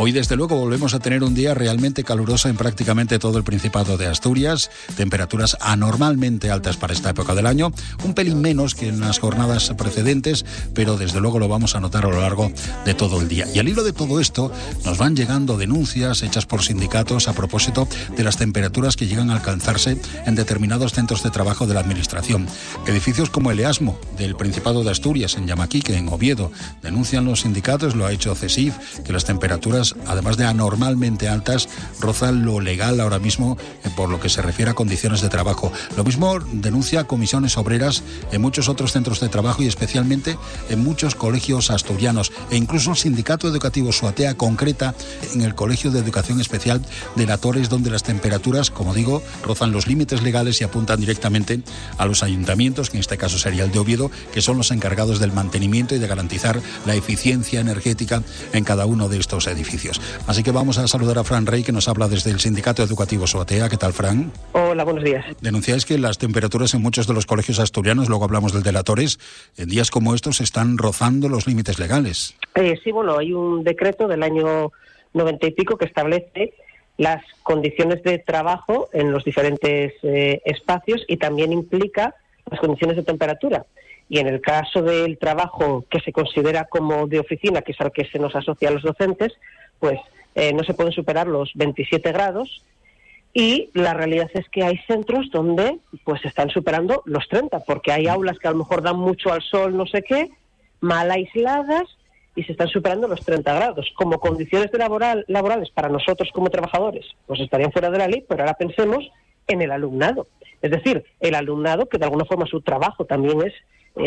Hoy, desde luego, volvemos a tener un día realmente caluroso en prácticamente todo el Principado de Asturias. Temperaturas anormalmente altas para esta época del año. Un pelín menos que en las jornadas precedentes, pero desde luego lo vamos a notar a lo largo de todo el día. Y al hilo de todo esto, nos van llegando denuncias hechas por sindicatos a propósito de las temperaturas que llegan a alcanzarse en determinados centros de trabajo de la Administración. Edificios como el EASMO del Principado de Asturias, en Llamaquique, en Oviedo, denuncian los sindicatos, lo ha hecho CESIF, que las temperaturas, además de anormalmente altas, rozan lo legal ahora mismo por lo que se refiere a condiciones de trabajo. Lo mismo denuncia Comisiones Obreras en muchos otros centros de trabajo y especialmente en muchos colegios asturianos, e incluso el Sindicato Educativo Suatea concreta en el Colegio de Educación Especial de La Torres, donde las temperaturas, como digo, rozan los límites legales y apuntan directamente a los ayuntamientos, que en este caso sería el de Oviedo, que son los encargados del mantenimiento y de garantizar la eficiencia energética en cada uno de estos edificios. Así que vamos a saludar a Fran Rey, que nos habla desde el Sindicato Educativo Suatea. ¿Qué tal, Fran? Hola, buenos días. Denunciáis que las temperaturas en muchos de los colegios asturianos, luego hablamos del de La Torres, en días como estos están rozando los límites legales. Sí, bueno, hay un decreto del año 90 y pico que establece las condiciones de trabajo en los diferentes espacios y también implica las condiciones de temperatura. Y en el caso del trabajo que se considera como de oficina, que es al que se nos asocia a los docentes, pues no se pueden superar los 27 grados, y la realidad es que hay centros donde pues están superando los 30, porque hay aulas que a lo mejor dan mucho al sol, no sé qué, mal aisladas, y se están superando los 30 grados. Como condiciones de laborales para nosotros como trabajadores, pues estarían fuera de la ley, pero ahora pensemos en el alumnado. Es decir, el alumnado, que de alguna forma su trabajo también es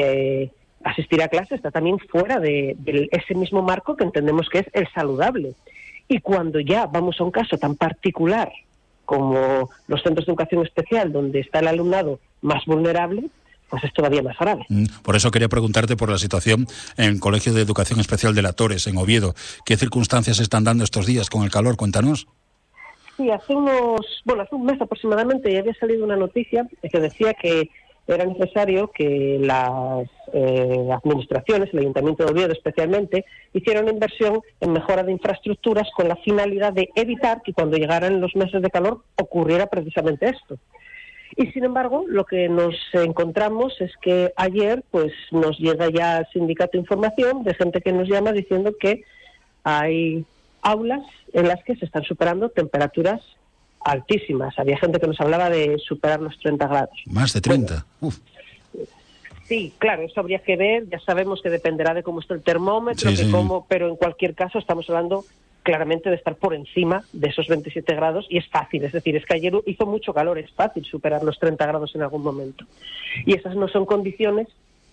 asistir a clase, está también fuera de ese mismo marco que entendemos que es el saludable. Y cuando ya vamos a un caso tan particular como los centros de educación especial, donde está el alumnado más vulnerable, pues es todavía más grave. Por eso quería preguntarte por la situación en el Colegio de Educación Especial de La Torres, en Oviedo. ¿Qué circunstancias se están dando estos días con el calor? Cuéntanos. Sí, hace un mes aproximadamente ya había salido una noticia que decía que era necesario que las administraciones, el Ayuntamiento de Oviedo especialmente, hicieran una inversión en mejora de infraestructuras con la finalidad de evitar que cuando llegaran los meses de calor ocurriera precisamente esto. Y sin embargo, lo que nos encontramos es que ayer pues nos llega ya al sindicato información de gente que nos llama diciendo que hay aulas en las que se están superando temperaturas altísimas. Había gente que nos hablaba de superar los 30 grados. Más de 30. Bueno, sí, claro, eso habría que ver. Ya sabemos que dependerá de cómo está el termómetro, pero en cualquier caso estamos hablando claramente de estar por encima de esos 27 grados y es fácil. Es decir, es que ayer hizo mucho calor, es fácil superar los 30 grados en algún momento. Y esas no son condiciones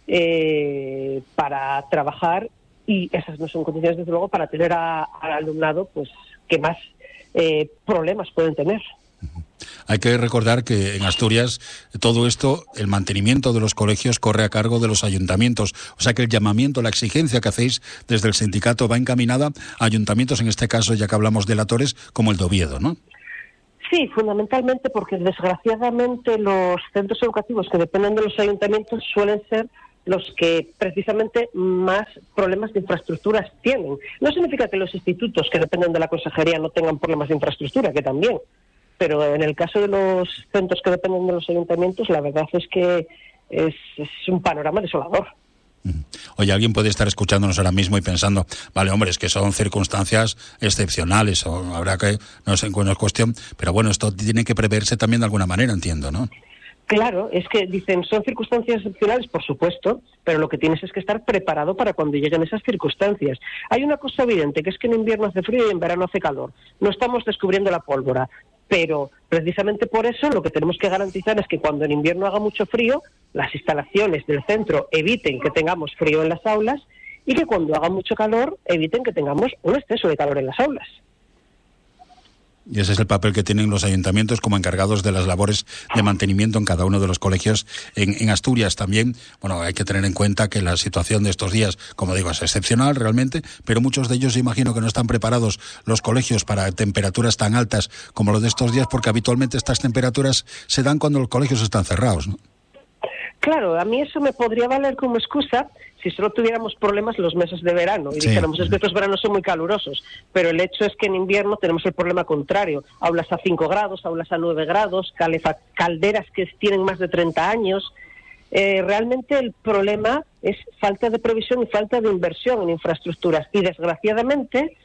para trabajar, y esas no son condiciones, desde luego, para tener al alumnado pues que más problemas pueden tener. Hay que recordar que en Asturias todo esto, el mantenimiento de los colegios corre a cargo de los ayuntamientos. O sea que el llamamiento, la exigencia que hacéis desde el sindicato va encaminada a ayuntamientos, en este caso, ya que hablamos de La Torres, como el de Oviedo, ¿no? Sí, fundamentalmente porque desgraciadamente los centros educativos que dependen de los ayuntamientos suelen ser los que precisamente más problemas de infraestructuras tienen. No significa que los institutos que dependen de la consejería no tengan problemas de infraestructura, que también, pero en el caso de los centros que dependen de los ayuntamientos, la verdad es que es un panorama desolador. Oye, alguien puede estar escuchándonos ahora mismo y pensando, vale, hombre, es que son circunstancias excepcionales, o habrá que, no sé, no es cuestión, pero bueno, esto tiene que preverse también de alguna manera, entiendo, ¿no? Claro, es que dicen, son circunstancias excepcionales, por supuesto, pero lo que tienes es que estar preparado para cuando lleguen esas circunstancias. Hay una cosa evidente, que es que en invierno hace frío y en verano hace calor. No estamos descubriendo la pólvora, pero precisamente por eso lo que tenemos que garantizar es que cuando en invierno haga mucho frío, las instalaciones del centro eviten que tengamos frío en las aulas, y que cuando haga mucho calor eviten que tengamos un exceso de calor en las aulas. Y ese es el papel que tienen los ayuntamientos como encargados de las labores de mantenimiento en cada uno de los colegios en Asturias. También, bueno, hay que tener en cuenta que la situación de estos días, como digo, es excepcional realmente, pero muchos de ellos yo imagino que no están preparados los colegios para temperaturas tan altas como los de estos días, porque habitualmente estas temperaturas se dan cuando los colegios están cerrados, ¿no? Claro, a mí eso me podría valer como excusa si solo tuviéramos problemas los meses de verano y dijéramos, es que estos veranos son muy calurosos, pero el hecho es que en invierno tenemos el problema contrario, aulas a 5 grados, aulas a 9 grados, calderas que tienen más de 30 años. Realmente el problema es falta de previsión y falta de inversión en infraestructuras y desgraciadamente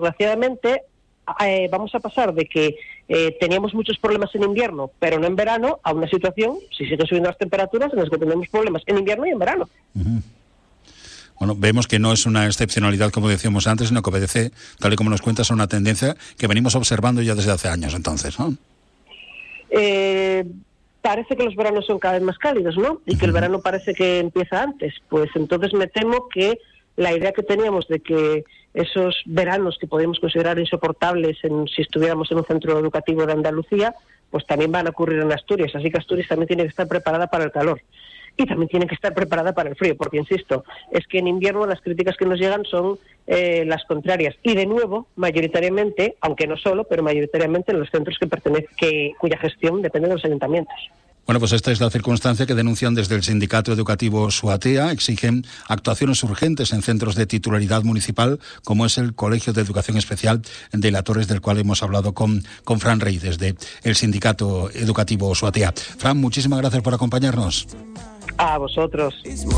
vamos a pasar de que teníamos muchos problemas en invierno, pero no en verano, a una situación, si siguen subiendo las temperaturas, en las que tenemos problemas en invierno y en verano. Uh-huh. Bueno, vemos que no es una excepcionalidad, como decíamos antes, sino que obedece, tal y como nos cuentas, a una tendencia que venimos observando ya desde hace años, entonces, ¿no? Parece que los veranos son cada vez más cálidos, ¿no? Y que el verano parece que empieza antes. Pues entonces me temo que la idea que teníamos de que esos veranos que podemos considerar insoportables si estuviéramos en un centro educativo de Andalucía, pues también van a ocurrir en Asturias. Así que Asturias también tiene que estar preparada para el calor. Y también tiene que estar preparada para el frío, porque, insisto, es que en invierno las críticas que nos llegan son las contrarias. Y, de nuevo, mayoritariamente, aunque no solo, pero mayoritariamente en los centros cuya gestión depende de los ayuntamientos. Bueno, pues esta es la circunstancia que denuncian desde el Sindicato Educativo SUATEA. Exigen actuaciones urgentes en centros de titularidad municipal, como es el Colegio de Educación Especial de La Torres, del cual hemos hablado con Fran Rey, desde el Sindicato Educativo SUATEA. Fran, muchísimas gracias por acompañarnos. A vosotros.